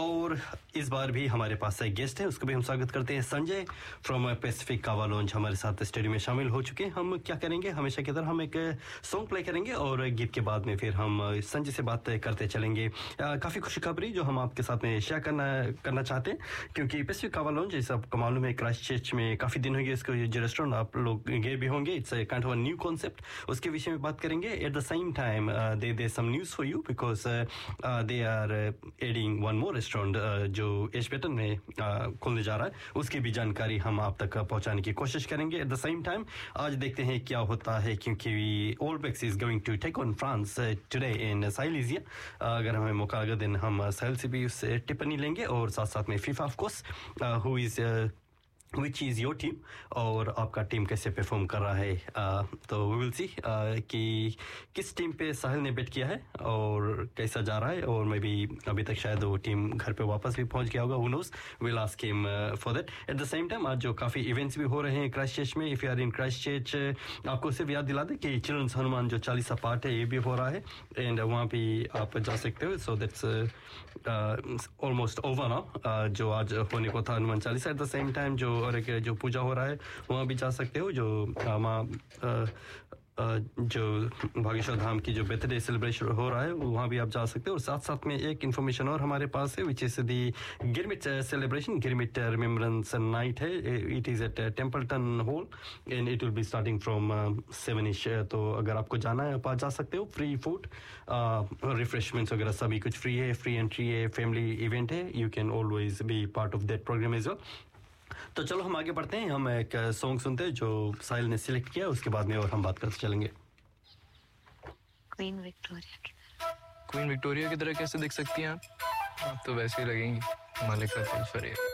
और इस बार भी हमारे पास एक गेस्ट है, उसको भी हम स्वागत करते हैं। संजय फ्रॉम पैसिफिक कावा लॉन्ज हमारे साथ स्टूडियो में शामिल हो चुके हैं। हम क्या करेंगे, हमेशा की तरह हम एक सॉन्ग प्ले करेंगे और गीत के बाद में फिर हम संजय से बात करते चलेंगे। काफ़ी खुशखबरी जो हम आपके साथ में शेयर करना चाहते हैं, क्योंकि पैसिफिक कावा लॉन्ज जैसे आपको मालूम है क्राइस्टचर्च में काफ़ी दिन हो गए इसको, जो रेस्टोरेंट आप लोग गए भी होंगे, it's kind of a new concept, उसके विषय में बात करेंगे। At the same time they some news for you because they are adding one more restaurant जो एशबेटन में खुलने जा रहा है, उसकी भी जानकारी हम आप तक पहुंचाने की कोशिश करेंगे। एट द सेम टाइम आज देखते हैं क्या होता है, क्योंकि all blacks is going to take on France today in साइलेजिया। अगर हमें मौका लगा दिन हम साहिल से भी उससे टिप्पणी लेंगे और साथ साथ में FIFA of course who is which is your team और आपका टीम कैसे परफॉर्म कर रहा है। तो वी विल सी कि किस टीम पे साहिल ने बेट किया है और कैसा जा रहा है, और मैं भी अभी तक शायद वो टीम घर पे वापस भी पहुंच गया होगा, who knows, will ask him for that. At the same time आज जो काफ़ी इवेंट्स भी हो रहे हैं क्राइस्टचर्च में, if you are in Christchurch आपको सिर्फ याद दिला दें कि चिल्ड्रंस हनुमान जो 40th पार्ट है ये भी हो रहा है, एंड वहाँ भी आप जा सकते हो। So that's almost over now, जो आज होने को था Hanuman 40। At the same time जो और एक जो पूजा हो रहा है वहाँ भी जा सकते हो, जो माँ जो भागेश्वर धाम की जो बर्थडे सेलिब्रेशन हो रहा है वहाँ भी आप जा सकते हो। और साथ साथ में एक इन्फॉर्मेशन और हमारे पास है, which is the girmit celebration, girmit remembrance night है। It is eight Templeton hall and it will be starting from 7ish। तो अगर आपको जाना है आप जा सकते हो। फ्री फूड, रिफ्रेशमेंट्स वगैरह सभी कुछ फ्री है, फ्री एंट्री है, फैमिली इवेंट है, you can always be part of that programme as well. तो चलो हम आगे बढ़ते हैं, हम एक सॉन्ग सुनते हैं जो साहिल ने सिलेक्ट किया, उसके बाद में और हम बात करते चलेंगे। क्वीन विक्टोरिया की तरह। क्वीन विक्टोरिया की तरह कैसे दिख सकती हैं आप तो वैसे ही लगेंगी। मालिका दिल फरेब।